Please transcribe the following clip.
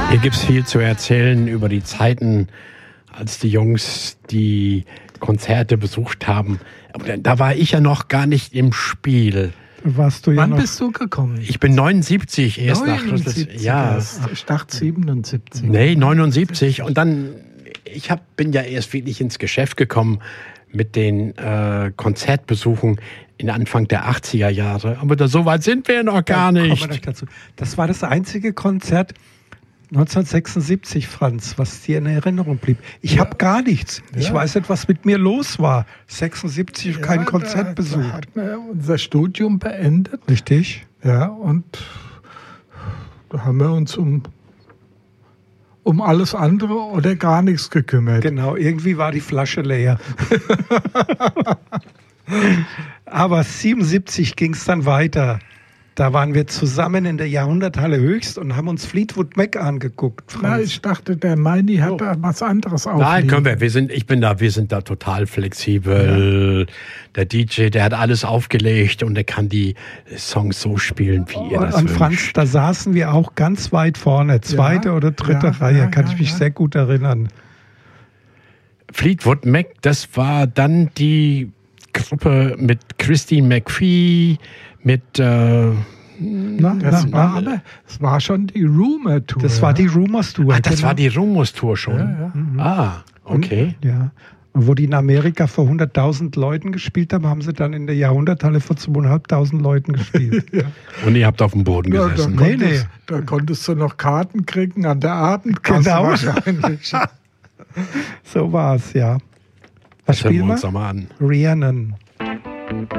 Hier gibt es viel zu erzählen über die Zeiten, als die Jungs die Konzerte besucht haben. Aber da war ich ja noch gar nicht im Spiel. Warst du ja Wann noch bist du gekommen? Ich bin 79 erst 79 ja. erst. Ich dachte 77. Nee, 79. Und dann, bin ja erst wirklich ins Geschäft gekommen mit den Konzertbesuchen in Anfang der 80er Jahre. Aber so weit sind wir noch gar nicht. Kommen wir gleich dazu. Das war das einzige Konzert 1976, Franz, was dir in Erinnerung blieb. Ich habe gar nichts. Ich Ja. weiß nicht, was mit mir los war. 76, kein Konzert Da besucht. hatten wir unser Studium beendet. Richtig? Ja, und da haben wir uns um alles andere oder gar nichts gekümmert. Genau, irgendwie war die Flasche leer. Aber 77 ging es dann weiter. Da waren wir zusammen in der Jahrhunderthalle Höchst und haben uns Fleetwood Mac angeguckt. Na, Franz. ich dachte, der Meini hat da was anderes aufliegen. Nein, können wir. Wir sind da total flexibel. Ja. Der DJ, der hat alles aufgelegt und der kann die Songs so spielen, wie ihr das Und wünscht. Franz, da saßen wir auch ganz weit vorne, zweite oder dritte Reihe, kann ich mich sehr gut erinnern. Fleetwood Mac, das war dann die Gruppe mit Christine McVie, mit Das war schon die Rumor-Tour. Das war die Rumors Tour. Ach, das war die Rumors Tour schon. Ja. Ah, okay. Ja. Und wo die in Amerika vor 100.000 Leuten gespielt haben, haben sie dann in der Jahrhunderthalle vor 2.500 Leuten gespielt. Und ihr habt auf dem Boden gesessen. Da konntest du noch Karten kriegen an der Abendkasse Genau. wahrscheinlich. So war es, ja. Was Das hören wir spielen uns wir? doch mal an. Rhiannon.